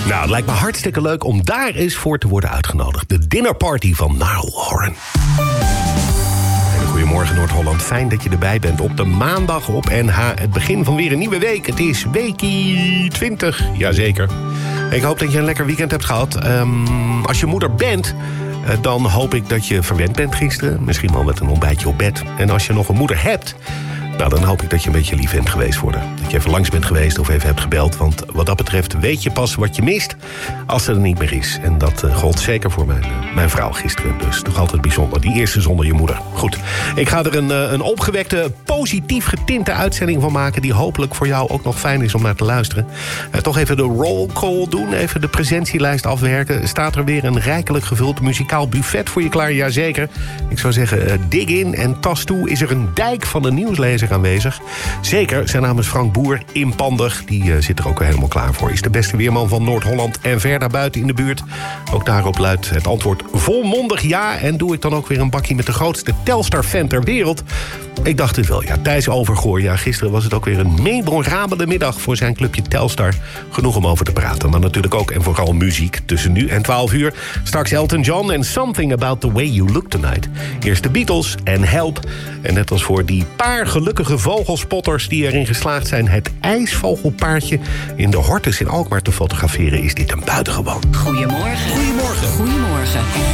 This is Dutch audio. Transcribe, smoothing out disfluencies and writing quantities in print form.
Nou, het lijkt me hartstikke leuk om daar eens voor te worden uitgenodigd. De dinnerparty van Niall Horan. Goedemorgen Noord-Holland, fijn dat je erbij bent op de maandag op NH. Het begin van weer een nieuwe week. Het is weekie 20, jazeker. Ik hoop dat je een lekker weekend hebt gehad. Als je moeder bent, dan hoop ik dat je verwend bent gisteren. Misschien wel met een ontbijtje op bed. En als je nog een moeder hebt, nou, dan hoop ik dat je een beetje lief bent geweest worden. Dat je even langs bent geweest of even hebt gebeld. Want wat dat betreft weet je pas wat je mist als ze er niet meer is. En dat gold zeker voor mijn vrouw gisteren. Dus toch altijd bijzonder. Die eerste zonder je moeder. Goed, ik ga er een opgewekte, positief getinte uitzending van maken, die hopelijk voor jou ook nog fijn is om naar te luisteren. Toch even de roll call doen. Even de presentielijst afwerken. Staat er weer een rijkelijk gevuld muzikaal buffet voor je klaar? Jazeker. Ik zou zeggen, dig in en tas toe. Is er een dijk van de nieuwslezer aanwezig? Zeker, zijn naam is Frank Boer, inpandig. Die zit er ook helemaal klaar voor. Is de beste weerman van Noord-Holland en ver daarbuiten in de buurt. Ook daarop luidt het antwoord volmondig ja. En doe ik dan ook weer een bakje met de grootste Telstar-fan ter wereld? Ik dacht het wel, ja. Thijs Overgoor. Ja, gisteren was het ook weer een memorabele middag voor zijn clubje Telstar. Genoeg om over te praten. Maar natuurlijk ook en vooral muziek tussen nu en 12 uur. Straks Elton John en Something About The Way You Look Tonight. Eerst de Beatles en Help. En net als voor die paar gelukkige vogelspotters die erin geslaagd zijn het ijsvogelpaardje in de Hortus in Alkmaar te fotograferen, is dit een buitengewoon. Goedemorgen. Goedemorgen. Goedemorgen.